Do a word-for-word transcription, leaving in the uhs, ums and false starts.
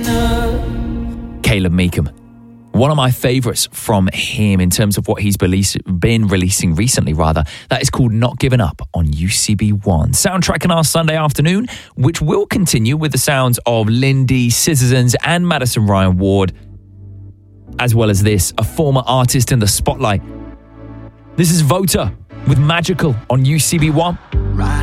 Caleb Meekham. One of my favourites from him in terms of what he's release, been releasing recently, rather. That is called Not Giving Up on U C B one. Soundtracking our Sunday afternoon, which will continue with the sounds of Lindy, Citizens and Madison Ryan Ward. As well as this, a former artist in the spotlight. This is Vota with Magical on U C B one. Right.